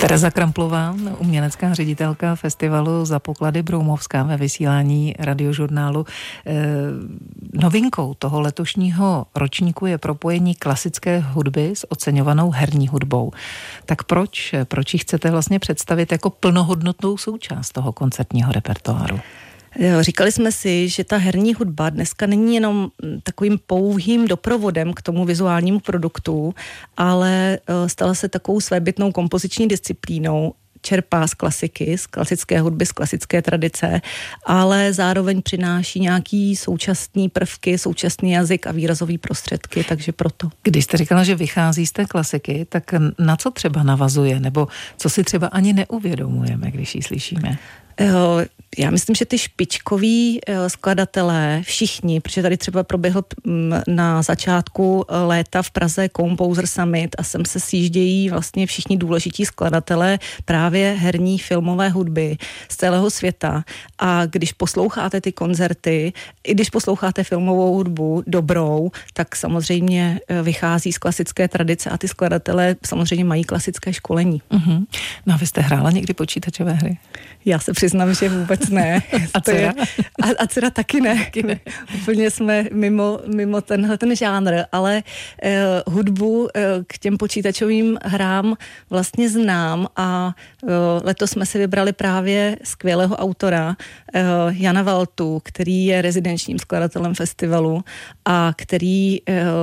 Tereza Kramplová, umělecká ředitelka festivalu Za poklady Broumovská ve vysílání Radiožurnálu. Novinkou toho letošního ročníku je propojení klasické hudby s oceňovanou herní hudbou. Tak proč ji chcete vlastně představit jako plnohodnotnou součást toho koncertního repertoáru? Říkali jsme si, že ta herní hudba dneska není jenom takovým pouhým doprovodem k tomu vizuálnímu produktu, ale stala se takovou svébytnou kompoziční disciplínou, čerpá z klasiky, z klasické hudby, z klasické tradice, ale zároveň přináší nějaký současný prvky, současný jazyk a výrazový prostředky, takže proto. Když jste říkala, že vychází z té klasiky, tak na co třeba navazuje, nebo co si třeba ani neuvědomujeme, když ji slyšíme? Já myslím, že ty špičkoví skladatelé, všichni, protože tady třeba proběhl na začátku léta v Praze Composer Summit a sem se sjíždějí vlastně všichni důležití skladatelé právě herní filmové hudby z celého světa. A když posloucháte ty koncerty, i když posloucháte filmovou hudbu dobrou, tak samozřejmě vychází z klasické tradice a ty skladatelé samozřejmě mají klasické školení. Uh-huh. No a vy jste hrála někdy počítačové hry? Já se přiznám, že vůbec ne. A dcera? A dcera taky ne. Úplně jsme mimo ten žánr, ale hudbu k těm počítačovým hrám vlastně znám a letos jsme si vybrali právě skvělého autora Jana Valtu, který je rezidenčním skladatelem festivalu a který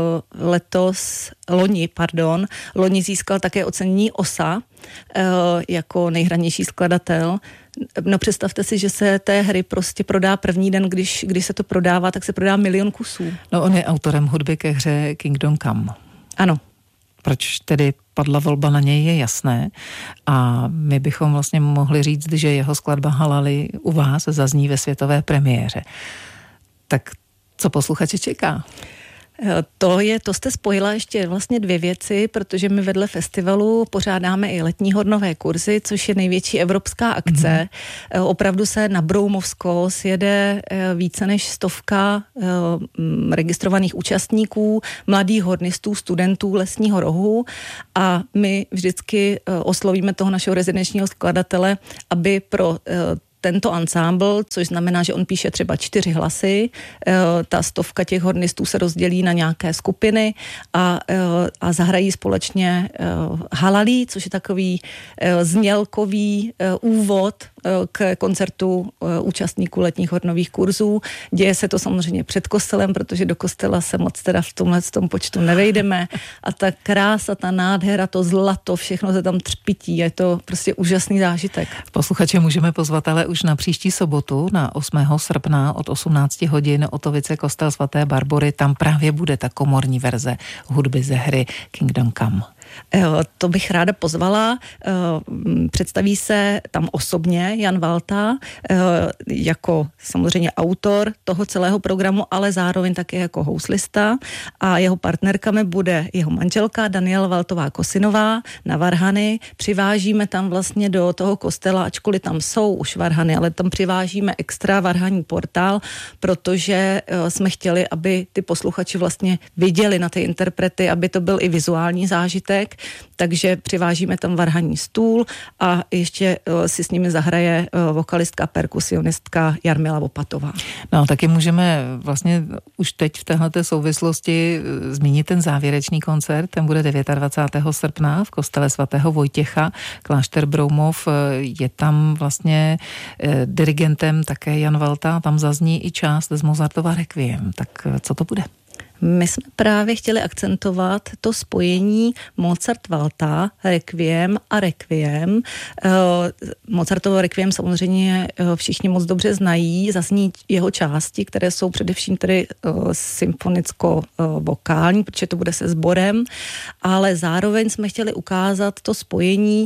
loni získal také ocenění OSA jako nejhranější skladatel. No představte si, že se té hry prostě prodá první den, když se to prodává, tak se prodá 1 000 000 kusů. No on je autorem hudby ke hře Kingdom Come. Ano. Proč tedy padla volba na něj, je jasné. A my bychom vlastně mohli říct, že jeho skladba Halali u vás zazní ve premiéře. Tak co posluchače čeká? To jste spojila ještě vlastně 2 věci, protože my vedle festivalu pořádáme i letní hornové kurzy, což je největší evropská akce. Opravdu se na Broumovsko sjede více než 100 registrovaných účastníků, mladých hornistů, studentů Lesního rohu a my vždycky oslovíme toho našeho rezidenčního skladatele, aby pro tento ansámbl, což znamená, že on píše třeba 4 hlasy, ta 100 těch hornistů se rozdělí na nějaké skupiny a zahrají společně Halali, což je takový znělkový úvod k koncertu účastníků letních hornových kurzů. Děje se to samozřejmě před kostelem, protože do kostela se moc teda v tomhle počtu nevejdeme a ta krása, ta nádhera, to zlato, všechno se tam třpití. Je to prostě úžasný zážitek. Posluchače můžeme pozvat ale už na příští sobotu, na 8. srpna od 18 hodin Otovice kostel svaté Barbory. Tam právě bude ta komorní verze hudby ze hry Kingdom Come. To bych ráda pozvala. Představí se tam osobně Jan Valta jako samozřejmě autor toho celého programu, ale zároveň také jako houslista a jeho partnerkami bude jeho manželka Daniela Valtová Kosinová na varhany. Přivážíme tam vlastně do toho kostela, ačkoliv tam jsou už varhany, ale tam přivážíme extra varhanní portál, protože jsme chtěli, aby ty posluchači vlastně viděli na ty interprety, aby to byl i vizuální zážitek. Takže přivážíme tam varhanní stůl a ještě si s nimi zahraje vokalistka, perkusionistka Jarmila Vopatová. No, taky můžeme vlastně už teď v téhleté souvislosti zmínit ten závěrečný koncert. Ten bude 29. srpna v kostele svatého Vojtěcha, klášter Broumov. Je tam vlastně dirigentem také Jan Valta, tam zazní i část z Mozartova Requiem. Tak co to bude? My jsme právě chtěli akcentovat to spojení Mozart-Valta, Requiem a Requiem. Mozartovo Requiem samozřejmě všichni moc dobře znají, zazní jeho části, které jsou především tedy symfonicko-vokální, protože to bude se sborem, ale zároveň jsme chtěli ukázat to spojení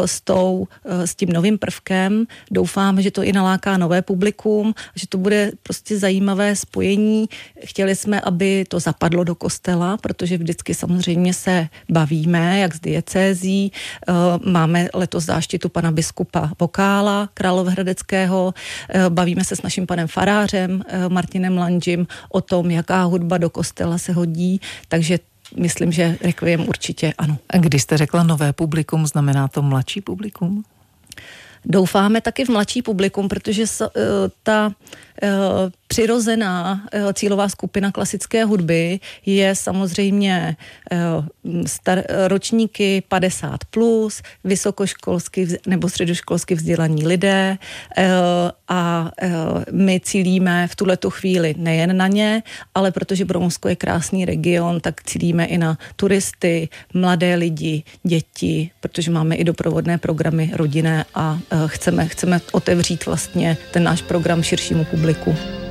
s tím novým prvkem. Doufáme, že to i naláká nové publikum, že to bude prostě zajímavé spojení. Chtěli jsme, aby to zapadlo do kostela, protože vždycky samozřejmě se bavíme, jak s diecézí. Máme letos záštitu pana biskupa Vokála královéhradeckého, bavíme se s naším panem farářem Martinem Lanžim o tom, jaká hudba do kostela se hodí, takže myslím, že Requiem určitě ano. A když jste řekla nové publikum, znamená to mladší publikum? Doufáme taky v mladší publikum, protože ta přirozená cílová skupina klasické hudby je samozřejmě ročníky 50+, vysokoškolsky nebo středoškolsky vzdělaní lidé a my cílíme v tuhletu chvíli nejen na ně, ale protože Broumovsko je krásný region, tak cílíme i na turisty, mladé lidi, děti, protože máme i doprovodné programy rodinné a chceme otevřít vlastně ten náš program širšímu publiku.